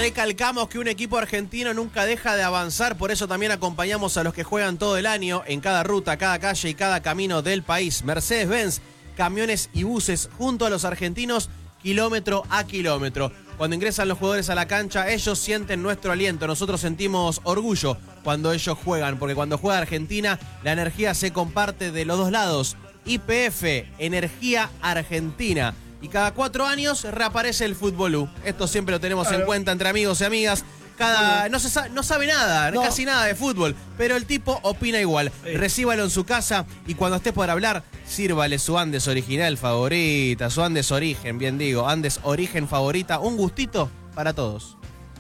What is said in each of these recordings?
Recalcamos que un equipo argentino nunca deja de avanzar, por eso también acompañamos a los que juegan todo el año en cada ruta, cada calle y cada camino del país. Mercedes-Benz, camiones y buses junto a los argentinos, kilómetro a kilómetro. Cuando ingresan los jugadores a la cancha, ellos sienten nuestro aliento. Nosotros sentimos orgullo cuando ellos juegan, porque cuando juega Argentina, la energía se comparte de los dos lados. YPF, Energía Argentina. Y cada 4 años reaparece el Fútbolú. Esto siempre lo tenemos en cuenta entre amigos y amigas. No sabe nada, casi nada de fútbol, pero el tipo opina igual. Recíbalo en su casa y cuando esté por hablar, sírvale su Andes original favorita, su Andes Origen, bien digo, Andes Origen favorita. Un gustito para todos.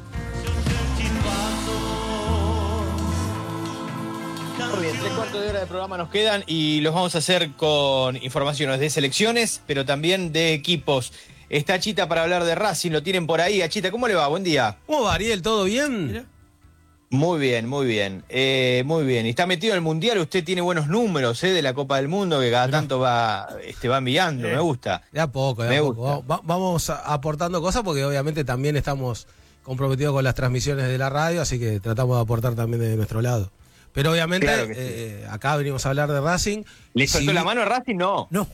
Muy bien, 3/4 de hora de programa nos quedan y los vamos a hacer con informaciones de selecciones, pero también de equipos. Está Achita para hablar de Racing, lo tienen por ahí. Achita, ¿cómo le va? Buen día. ¿Cómo va, Ariel? ¿Todo bien? Mira. Muy bien, muy bien. Muy bien. Y está metido en el Mundial, usted tiene buenos números de la Copa del Mundo que cada tanto va enviando, me gusta. De a poco, de a poco. Vamos aportando cosas porque obviamente también estamos comprometidos con las transmisiones de la radio, así que tratamos de aportar también de nuestro lado. Pero obviamente, claro sí. Acá venimos a hablar de Racing. ¿Le soltó la mano a Racing? No. No,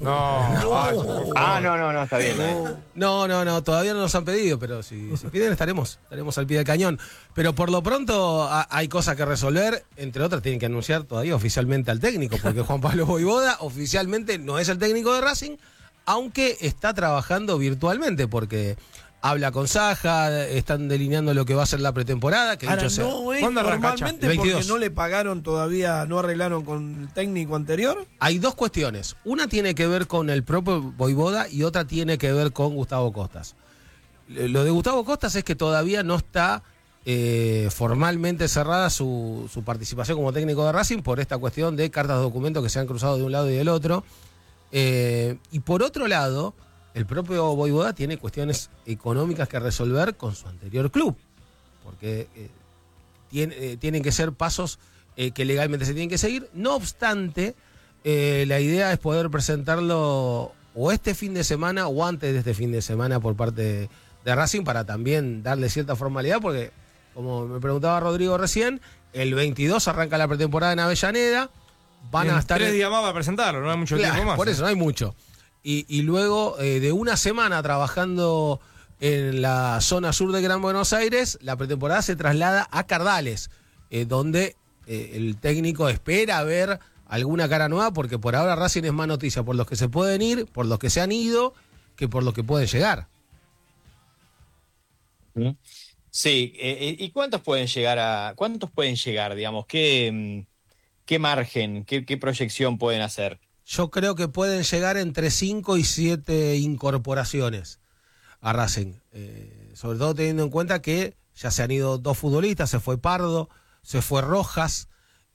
está bien. No, todavía no nos han pedido, pero si piden estaremos al pie del cañón. Pero por lo pronto hay cosas que resolver, entre otras tienen que anunciar todavía oficialmente al técnico, porque Juan Pablo Vojvoda oficialmente no es el técnico de Racing, aunque está trabajando virtualmente, porque habla con Saja, están delineando lo que va a ser la pretemporada. Que ahora, dicho sea, no es normalmente porque no le pagaron todavía, no arreglaron con el técnico anterior. Hay dos cuestiones. Una tiene que ver con el propio Vojvoda y otra tiene que ver con Gustavo Costas. Lo de Gustavo Costas es que todavía no está formalmente cerrada su participación como técnico de Racing por esta cuestión de cartas de documentos que se han cruzado de un lado y del otro. Y por otro lado, el propio Vojvoda tiene cuestiones económicas que resolver con su anterior club, porque tienen que ser pasos que legalmente se tienen que seguir. No obstante, la idea es poder presentarlo o este fin de semana o antes de este fin de semana por parte de Racing para también darle cierta formalidad, porque como me preguntaba Rodrigo recién, el 22 arranca la pretemporada en Avellaneda. Van a estar 3 días más para presentarlo, no hay mucho tiempo más. Por eso no hay mucho. Y luego de una semana trabajando en la zona sur de Gran Buenos Aires, la pretemporada se traslada a Cardales, donde el técnico espera ver alguna cara nueva, porque por ahora Racing es más noticia por los que se pueden ir, por los que se han ido, que por los que pueden llegar. Sí, ¿y cuántos pueden llegar, digamos? ¿Qué margen, qué proyección pueden hacer? Yo creo que pueden llegar entre 5 y 7 incorporaciones a Racing. Sobre todo teniendo en cuenta que ya se han ido 2 futbolistas, se fue Pardo, se fue Rojas.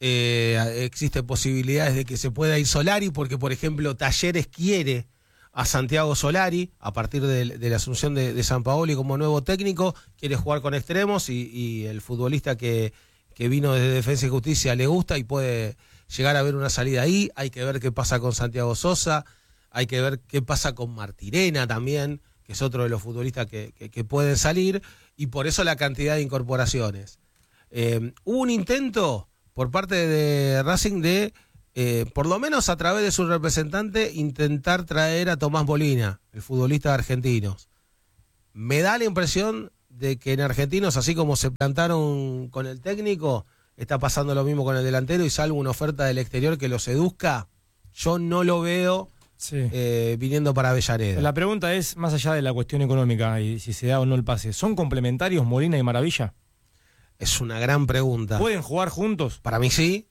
Existen posibilidades de que se pueda ir Solari, porque por ejemplo Talleres quiere a Santiago Solari a partir de la asunción de Sampaoli como nuevo técnico. Quiere jugar con extremos y el futbolista que vino desde Defensa y Justicia le gusta y puede llegar a ver una salida ahí. Hay que ver qué pasa con Santiago Sosa, hay que ver qué pasa con Martirena también, que es otro de los futbolistas que pueden salir, y por eso la cantidad de incorporaciones. Hubo un intento por parte de Racing de, por lo menos a través de su representante, intentar traer a Tomás Molina, el futbolista de Argentinos. Me da la impresión de que en Argentinos, así como se plantaron con el técnico, está pasando lo mismo con el delantero, y salvo una oferta del exterior que lo seduzca, yo no lo veo viniendo para Avellaneda. La pregunta es, más allá de la cuestión económica y si se da o no el pase, ¿son complementarios Molina y Maravilla? Es una gran pregunta. ¿Pueden jugar juntos? Para mí sí,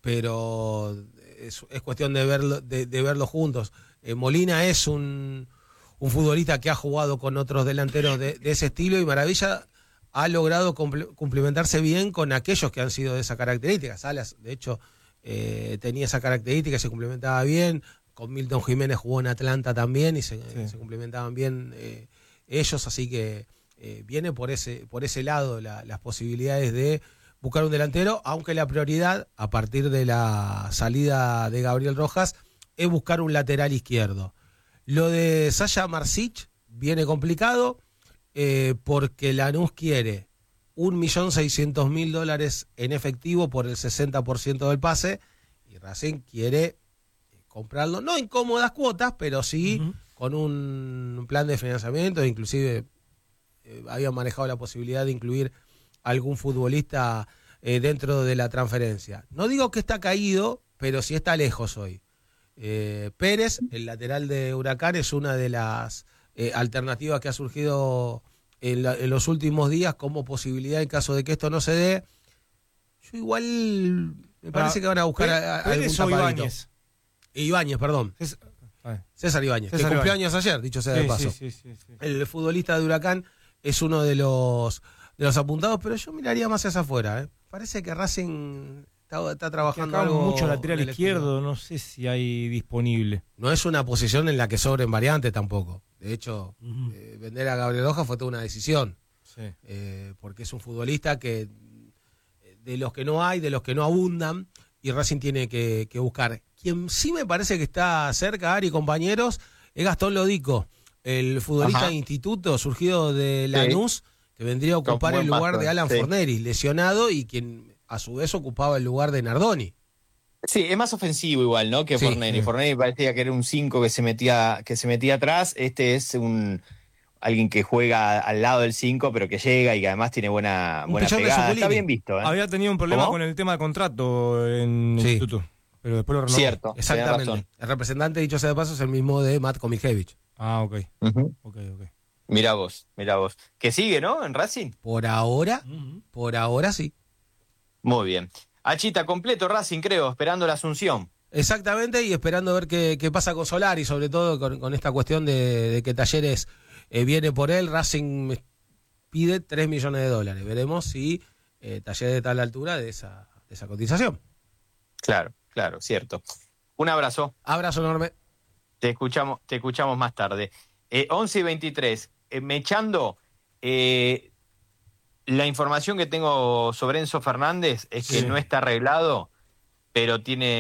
pero es cuestión de verlo juntos. Molina es un futbolista que ha jugado con otros delanteros de ese estilo, y Maravilla ha logrado complementarse bien con aquellos que han sido de esa característica. Salas, de hecho, tenía esa característica, se complementaba bien. Con Milton Jiménez jugó en Atlanta también y se complementaban bien ellos, así que viene por ese lado las posibilidades de buscar un delantero, aunque la prioridad, a partir de la salida de Gabriel Rojas, es buscar un lateral izquierdo. Lo de Sasha Marsic viene complicado, porque Lanús quiere $1.600.000 en efectivo por el 60% del pase, y Racing quiere comprarlo, no en cómodas cuotas, pero sí con un plan de financiamiento, inclusive habían manejado la posibilidad de incluir algún futbolista dentro de la transferencia. No digo que está caído, pero sí está lejos hoy. Pérez, el lateral de Huracán, es una de las alternativas que ha surgido en los últimos días como posibilidad en caso de que esto no se dé. Yo igual me parece que van a buscar algún tapadito. Ibáñez, perdón. César Ibáñez, que cumplió años ayer, dicho sea de paso. Sí. El futbolista de Huracán es uno de los apuntados, pero yo miraría más hacia afuera. Parece que Racing está trabajando algo mucho lateral izquierdo, no sé si hay disponible. No es una posición en la que sobren variantes tampoco. De hecho, vender a Gabriel Rojas fue toda una decisión. Sí. Porque es un futbolista que de los que no hay, de los que no abundan, y Racing tiene que buscar. Quien sí me parece que está cerca, Ari, compañeros, es Gastón Lodico, el futbolista de instituto surgido de Lanús, que vendría a ocupar el lugar de Alan Forneri, lesionado, y quien a su vez ocupaba el lugar de Nardoni. Sí, es más ofensivo igual, ¿no? Que Sí. Forneri. Forneri parecía que era un 5 que se metía atrás. Este es alguien que juega al lado del 5, pero que llega y que además tiene buena pichón de pegada. Zuculini. Está bien visto, ¿eh? Había tenido un problema ¿Cómo? con el tema de contrato en el instituto, pero después lo renovó. Cierto, tenés Exactamente. razón. El representante, dicho sea de paso, es el mismo de Matt Komijevich. Ah, ok. Ujú. Ok. Mirá vos. Que sigue, ¿no? En Racing. Por ahora sí. Muy bien. Achita, completo Racing, creo, esperando la Asunción. Exactamente, y esperando ver qué pasa con Solari, sobre todo con esta cuestión de que Talleres viene por él. Racing pide $3 millones. Veremos si Talleres está a la altura de esa cotización. Claro, cierto. Un abrazo. Abrazo enorme. Te escuchamos más tarde. 11:23. Mechando, la información que tengo sobre Enzo Fernández es que no está arreglado, pero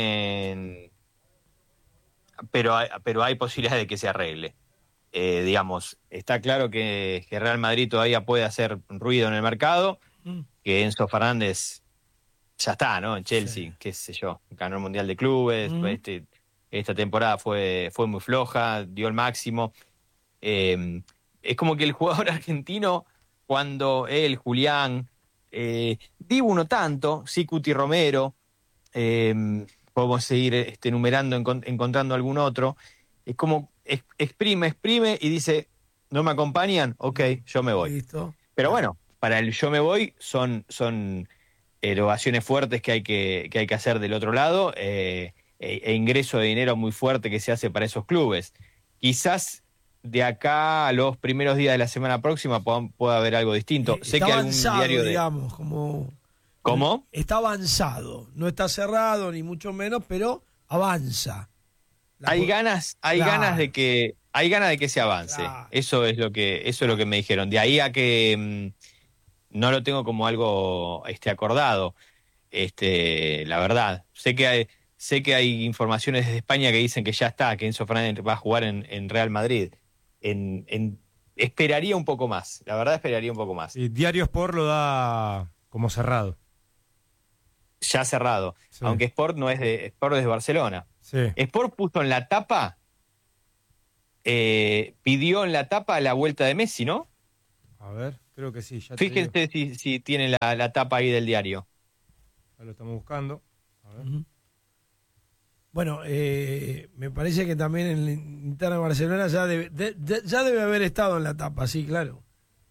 hay posibilidad de que se arregle. Digamos, está claro que Real Madrid todavía puede hacer ruido en el mercado, que Enzo Fernández ya está, ¿no? En Chelsea, qué sé yo, ganó el Mundial de Clubes, esta temporada fue muy floja, dio el máximo. Es como que el jugador argentino, cuando él, Julián, Dibu no tanto, sí, Cuti Romero, podemos seguir enumerando, encontrando algún otro, es como exprime y dice, ¿no me acompañan? Ok, yo me voy. Listo. Pero bueno, para el yo me voy son erogaciones fuertes que hay que hacer del otro lado, e ingreso de dinero muy fuerte que se hace para esos clubes. Quizás de acá a los primeros días de la semana próxima pueda haber algo distinto. Sé Está que algún avanzado, diario de... digamos, como... ¿Cómo? Está avanzado. No está cerrado, ni mucho menos, pero avanza. Hay ganas de que se avance. Claro. Eso es lo que me dijeron. De ahí a que no lo tengo como algo acordado. La verdad. Sé que hay informaciones desde España que dicen que ya está, que Enzo Fernández va a jugar en Real Madrid. Esperaría un poco más. La verdad, esperaría un poco más. Y Diario Sport lo da como cerrado. Ya cerrado. Sí. Aunque Sport es de Barcelona. Sí. Sport puso en la tapa, pidió en la tapa la vuelta de Messi, ¿no? A ver, creo que sí. Ya te digo. Fíjense si tiene la tapa ahí del diario. Ya lo estamos buscando. A ver. Ujú. Bueno, me parece que también en la interna de Barcelona ya debe haber estado en la tapa, sí, claro.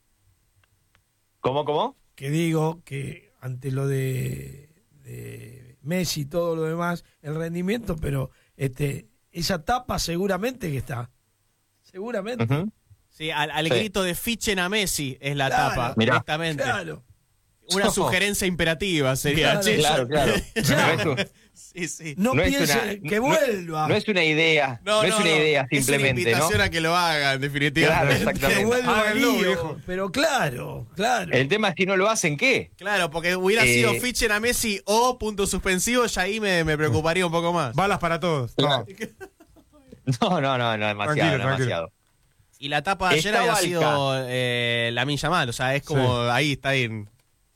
¿Cómo? Que digo que ante lo de Messi y todo lo demás, el rendimiento, pero esa tapa seguramente que está. Seguramente. Ujú. Sí, al Sí. grito de fichen a Messi es la Claro, tapa, mirá. directamente. Claro. Una sugerencia imperativa sería. Claro, che, Claro. Ya. No es Sí. No, No es piense una- que vuelva. no es una idea, no es una idea simplemente, Es una invitación ¿no? a que lo hagan, Claro, definitivamente. que exactamente. vuelva Háganlo, Lío, viejo. pero claro. El tema es si no lo hacen, ¿qué? Claro, porque hubiera sido Eh, fichen a Messi o punto suspensivo, ya ahí me preocuparía un poco más. Balas para todos. Claro. No, demasiado, Tranquilo. demasiado. Y la tapa de ayer Estaba había Alca. sido Lamine Yamal, o sea, es como Sí. ahí está ahí.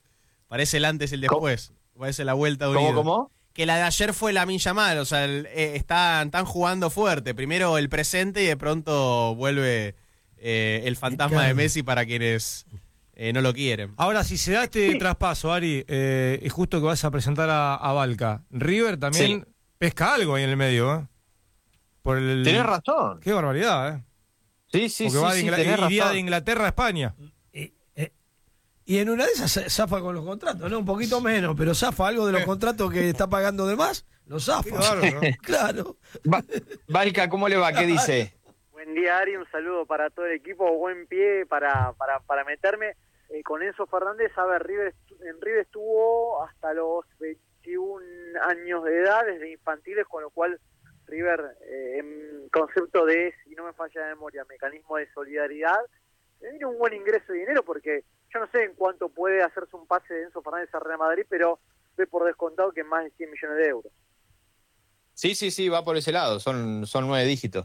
Parece el antes y el después. Parece la vuelta unida. ¿Cómo? Que la de ayer fue Lamine Yamal, o sea, están jugando fuerte. Primero el presente y de pronto vuelve el fantasma de Messi para quienes no lo quieren. Ahora, si se da este traspaso, Ari, es justo que vas a presentar a Valca. River también pesca algo ahí en el medio, ¿eh? Tenés razón. Qué barbaridad, ¿eh? Sí, Porque va de tenés iría razón. de Inglaterra a España. Y en una de esas zafa con los contratos, ¿no? Un poquito menos, pero zafa algo de los contratos que está pagando de más, lo zafa. Claro, ¿no? Claro. Valca, ¿cómo le va? ¿Qué dice? Buen día, Ari, un saludo para todo el equipo, buen pie para meterme. Con Enzo Fernández, a ver, River estuvo hasta los 21 años de edad, desde infantiles, con lo cual River, en concepto de, si no me falla la memoria, mecanismo de solidaridad, tiene un buen ingreso de dinero, porque yo no sé en cuánto puede hacerse un pase de Enzo Fernández a Real Madrid, pero ve por descontado que es más de 100 millones de euros. Sí, va por ese lado, son 9 dígitos.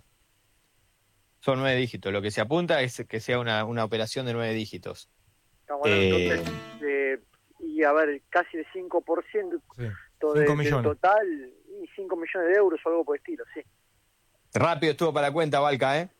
Son 9 dígitos, lo que se apunta es que sea una operación de 9 dígitos. Estamos hablando entonces, y a ver, casi de 5% Sí, del total, y 5 millones de euros o algo por el estilo, sí. Rápido estuvo para la cuenta, Valca, ¿eh?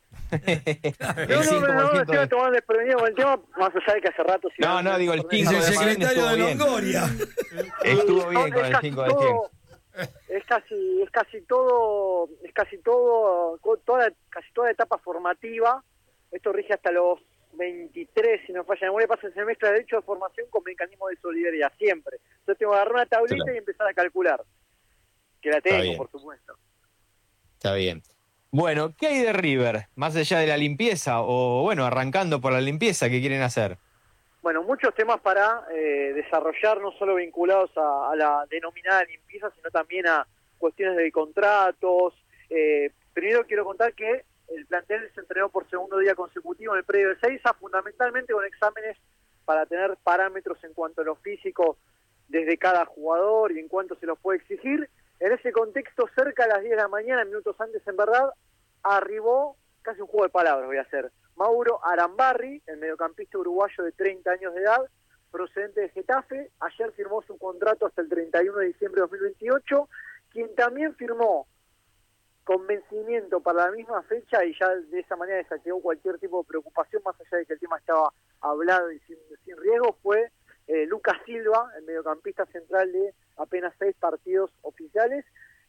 No, estoy tomando desprevenido con el tema, más allá de que hace rato... Digo, el 5 Es el de secretario de bien. Longoria. Estuvo bien con el 5 de 100. Es casi todo, casi toda la etapa formativa. Esto rige hasta los 23, si no falla la memoria, pasa el semestre de derecho de formación con mecanismo de solidaridad, siempre. Entonces tengo que agarrar una tablita y empezar a calcular. Que la tengo, por supuesto. Está bien. Bueno, ¿qué hay de River? Más allá de la limpieza, o bueno, arrancando por la limpieza, ¿qué quieren hacer? Bueno, muchos temas para desarrollar, no solo vinculados a la denominada limpieza, sino también a cuestiones de contratos. Primero quiero contar que el plantel se entrenó por segundo día consecutivo en el predio de Seiza, fundamentalmente con exámenes para tener parámetros en cuanto a lo físico desde cada jugador y en cuanto se los puede exigir. En ese contexto, cerca de las 10 de la mañana, minutos antes en verdad, arribó, casi un juego de palabras voy a hacer, Mauro Arambarri, el mediocampista uruguayo de 30 años de edad, procedente de Getafe. Ayer firmó su contrato hasta el 31 de diciembre de 2028, quien también firmó con vencimiento para la misma fecha, y ya de esa manera desactivó cualquier tipo de preocupación, más allá de que el tema estaba hablado y sin riesgo, fue Lucas Silva, el mediocampista central de apenas 6 partidos oficiales.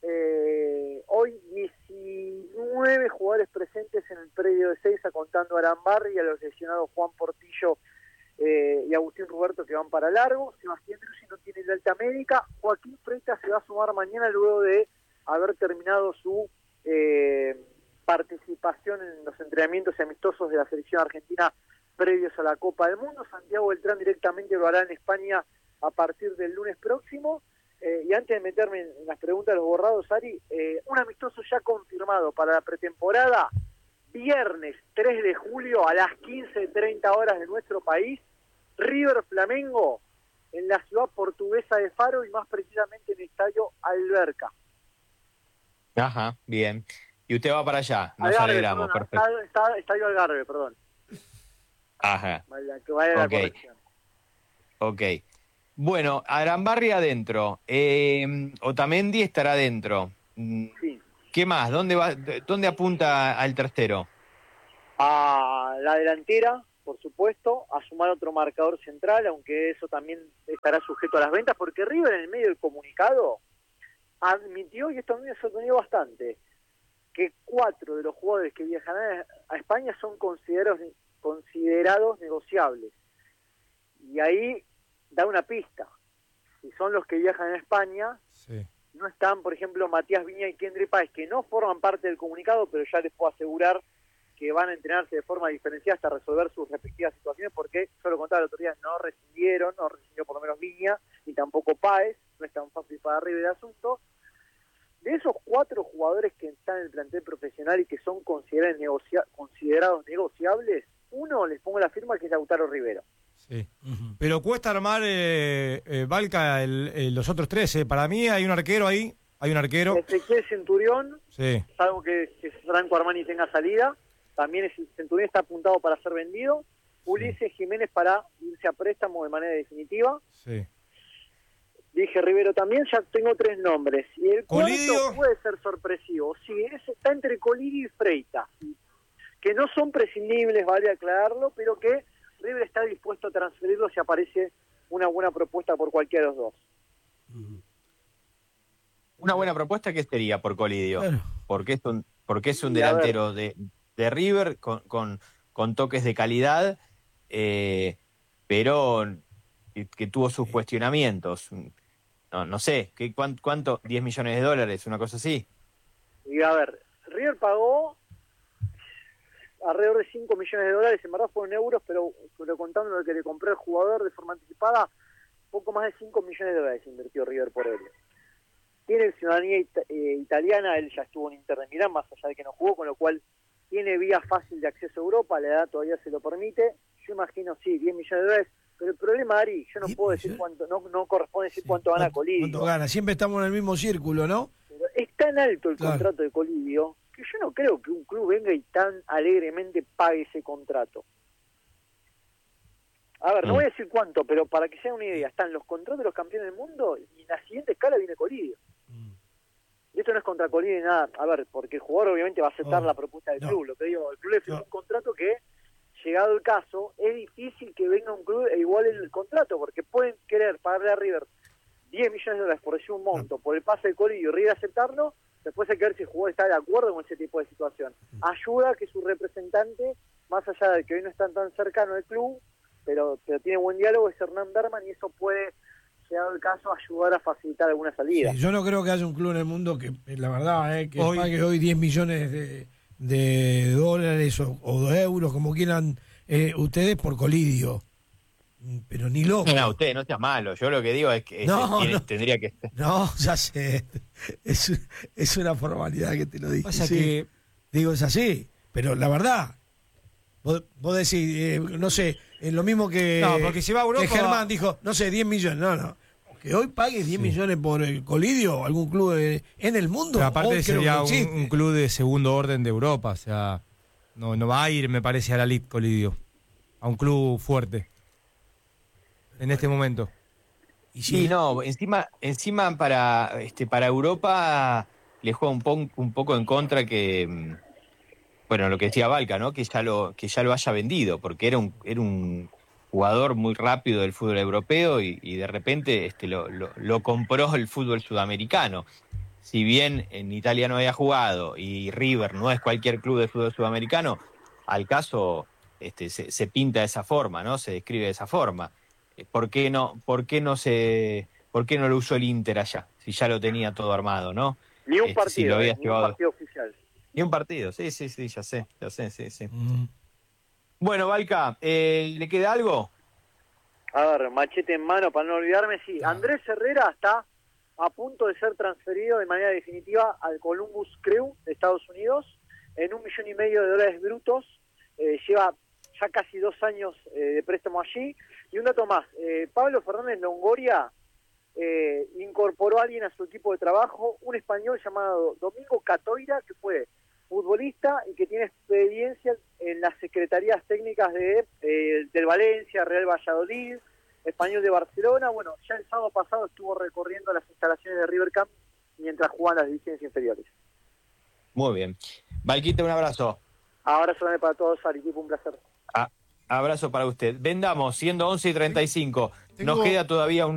Hoy 19 jugadores presentes en el predio de Seiza, contando a Arambarri y a los lesionados Juan Portillo y Agustín Roberto, que van para largo. Sebastián Drusi no tiene el alta médica. Joaquín Freitas se va a sumar mañana luego de haber terminado su participación en los entrenamientos amistosos de la selección argentina previos a la Copa del Mundo. Santiago Beltrán directamente lo hará en España a partir del lunes próximo. Y antes de meterme en las preguntas de los borrados, Ari, un amistoso ya confirmado para la pretemporada, viernes 3 de julio a las 15:30 horas de nuestro país, River Flamengo en la ciudad portuguesa de Faro y más precisamente en el estadio Alberca. Ajá, bien. Y usted va para allá, nos Algarve, alegramos, perdón, perfecto. Estadio Algarve, perdón. Ajá, Que vaya la Ok. corrección. ok. Bueno, Arambarri adentro, Otamendi estará adentro. Sí. ¿Qué más? ¿Dónde apunta al tercero? A la delantera, por supuesto, a sumar otro marcador central, aunque eso también estará sujeto a las ventas, porque River en el medio del comunicado admitió, y esto a mí me sorprendió bastante, que 4 de los jugadores que viajarán a España son considerados negociables. Y ahí da una pista. Si son los que viajan a España, Sí. no están, por ejemplo, Matías Viña y Kendry Páez, que no forman parte del comunicado, pero ya les puedo asegurar que van a entrenarse de forma diferenciada hasta resolver sus respectivas situaciones, porque, yo lo contaba el otro día, no rescindió por lo menos Viña, ni tampoco Páez, no es tan fácil para arriba el asunto. De esos 4 jugadores que están en el plantel profesional y que son considerados negociables, uno, les pongo la firma, que es Lautaro Rivero. Sí. Pero cuesta armar, Valca, los otros 13. Para mí hay un arquero ahí, Ezequiel Centurión, Sí. salvo que Franco Armani tenga salida, también Centurión está apuntado para ser vendido. Ulises Jiménez para irse a préstamo de manera definitiva. Sí. Dije Rivero también, ya tengo 3 nombres. Y el ¿Colidio? cuarto puede ser sorpresivo. Sí, está entre Colidio y Freitas, que no son prescindibles, vale aclararlo, pero que River está dispuesto a transferirlo si aparece una buena propuesta por cualquiera de los dos. Una buena propuesta, ¿qué sería por Colidio? Claro. Porque es un Y a ver. delantero de River con toques de calidad, pero que tuvo sus cuestionamientos. No sé, ¿cuánto? ¿10 millones de dólares? ¿Una cosa así? Y a ver, River pagó alrededor de 5 millones de dólares, en verdad fueron euros, pero contando lo que le compró el jugador de forma anticipada, poco más de 5 millones de dólares invirtió River por él. Tiene ciudadanía italiana, él ya estuvo en Inter de Milán, más allá de que no jugó, con lo cual tiene vía fácil de acceso a Europa, la edad todavía se lo permite. Yo imagino, sí, 10 millones de dólares, pero el problema, Ari, yo no puedo decir cuánto, no corresponde decir cuánto gana Colidio. ¿Cuánto gana? Siempre estamos en el mismo círculo, ¿no? Pero es tan alto el Claro. contrato de Colidio que yo no creo que un club venga y tan alegremente pague ese contrato. A ver, no voy a decir cuánto, pero para que sea una idea, están los contratos de los campeones del mundo y en la siguiente escala viene Colidio. Y esto no es contra Colidio ni nada, a ver, porque el jugador obviamente va a aceptar la propuesta del club. Lo que digo, el club le firmó un contrato que, llegado el caso, es difícil que venga un club e iguale el contrato, porque pueden querer pagarle a River 10 millones de dólares por decir un monto, por el pase de Colidio y River aceptarlo, después hay que ver si el jugador está de acuerdo con ese tipo de situación. Ayuda a que su representante, más allá de que hoy no están tan cercano al club, pero tiene buen diálogo, es Hernán Berman, y eso puede, llegado el caso, ayudar a facilitar alguna salida. Sí, yo no creo que haya un club en el mundo que, la verdad, que pague hoy 10 millones de dólares o de euros, como quieran ustedes, por Colidio. Pero ni loco. No, usted no sea malo. Yo lo que digo es que tendría que... No, ya sé. Es una formalidad que te lo dije. Pasa Sí. que Digo, es así. Pero la verdad, vos decís, no sé, es lo mismo que... No, porque si va a Europa- que Germán dijo, no sé, 10 millones. No. Que hoy pague 10 millones por el Colidio, algún club en el mundo. pero aparte hoy creo sería que existe. un club de segundo orden de Europa, o sea, no va a ir, me parece, a la Elite Colidio, a un club fuerte en este momento. Y Sí, no, encima para Europa le juega un poco en contra que, bueno, lo que decía Valca, ¿no? Que ya lo haya vendido, porque era un jugador muy rápido del fútbol europeo y de repente lo compró el fútbol sudamericano. Si bien en Italia no había jugado y River no es cualquier club de fútbol sudamericano, al caso se pinta de esa forma, ¿no? Se describe de esa forma. ¿Por qué no lo usó el Inter allá? Si ya lo tenía todo armado, ¿no? Ni un Si partido, lo había ni un llevado. partido oficial. Ni un partido, sí, ya sé, sí. Bueno, Valca, ¿le queda algo? A ver, machete en mano para no olvidarme, sí. Andrés Herrera está a punto de ser transferido de manera definitiva al Columbus Crew de Estados Unidos en $1,5 millones brutos. Lleva ya casi 2 años de préstamo allí. Y un dato más, Pablo Fernández Longoria incorporó a alguien a su equipo de trabajo, un español llamado Domingo Catoira, que fue futbolista y que tiene experiencia en las secretarías técnicas del Valencia, Real Valladolid, Español de Barcelona. Bueno, ya el sábado pasado estuvo recorriendo las instalaciones de River Camp mientras jugaban las divisiones inferiores. Muy bien. Valquita, un abrazo. Abrazo grande para todos, Ari, un placer. Abrazo para usted. Vendamos, siendo 11:35. Nos Tengo- queda todavía un